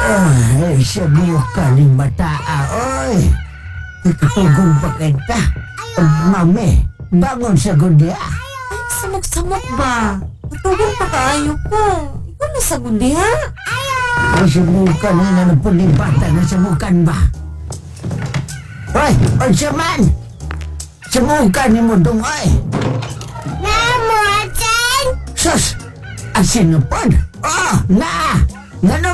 Ay, sabiyo ka ni Mataa, oy. Ikatugong pa kita. Mami, bangon sa gudya. Ay, samok-samok ba? Matulog pa kaayo ko. Ikaw na sa gudi, ha? Subukan na ng pulibata na subukan ba? Hoy, unsa man? Subukan ni mo dong, oy. Namo, Achen! Sus! Asin na pod? Oh, na! Ngano